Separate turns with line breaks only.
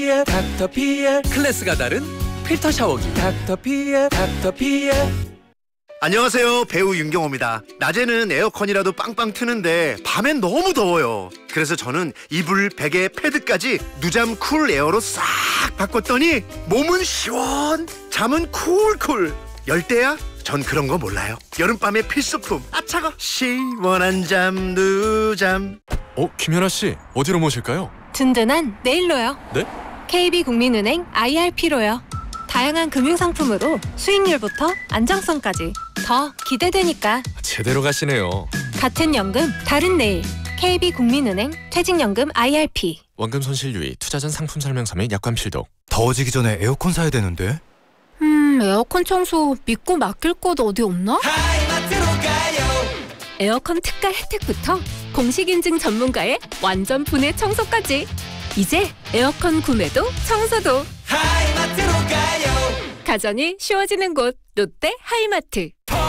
닥터피엘 클래스가 다른 필터 샤워기 닥터피엘.
안녕하세요, 배우 윤경호입니다. 낮에는 에어컨이라도 빵빵 트는데 밤엔 너무 더워요. 그래서 저는 이불, 베개, 패드까지 누잠 쿨 에어로 싹 바꿨더니 몸은 시원, 잠은 쿨쿨. 열대야? 전 그런 거 몰라요. 여름밤의 필수품. 아 차가. 시원한 잠 누잠.
김연아 씨, 어디로 모실까요?
든든한 네일로요.
네?
KB국민은행 IRP로요. 다양한 금융상품으로 수익률부터 안정성까지 더 기대되니까.
제대로 가시네요.
같은 연금 다른 네일. KB국민은행 퇴직연금 IRP.
원금 손실 유의, 투자 전 상품 설명서 및 약관 필독.
더워지기 전에 에어컨 사야 되는데.
에어컨 청소 믿고 맡길 곳 어디 없나?
하이마트로 가요.
에어컨 특가 혜택부터 공식 인증 전문가의 완전 분해 청소까지. 이제 에어컨 구매도 청소도
하이마트로 가요.
가전이 쉬워지는 곳 롯데 하이마트.